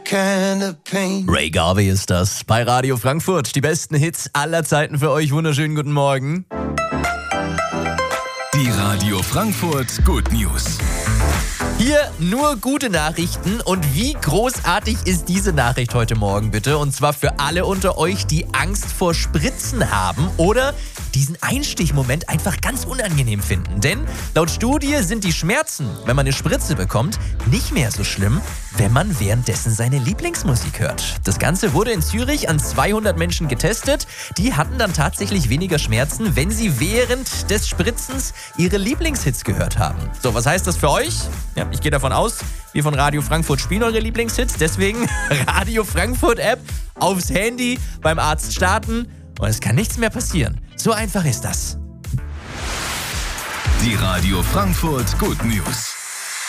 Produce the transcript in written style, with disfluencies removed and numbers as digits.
kind of pain. Ray Garvey ist das bei Radio Frankfurt. Die besten Hits aller Zeiten für euch. Wunderschönen guten Morgen. Die Radio Frankfurt Good News. Hier nur gute Nachrichten. Und wie großartig ist diese Nachricht heute Morgen bitte? Und zwar für alle unter euch, die Angst vor Spritzen haben oder diesen Einstichmoment einfach ganz unangenehm finden. Denn laut Studie sind die Schmerzen, wenn man eine Spritze bekommt, nicht mehr so schlimm, wenn man währenddessen seine Lieblingsmusik hört. Das Ganze wurde in Zürich an 200 Menschen getestet. Die hatten dann tatsächlich weniger Schmerzen, wenn sie während des Spritzens ihre Lieblingshits gehört haben. So, was heißt das für euch? Ja, ich gehe davon aus, wir von Radio Frankfurt spielen eure Lieblingshits. Deswegen Radio Frankfurt App aufs Handy, beim Arzt starten und es kann nichts mehr passieren. So einfach ist das. Die Radio Frankfurt Good News.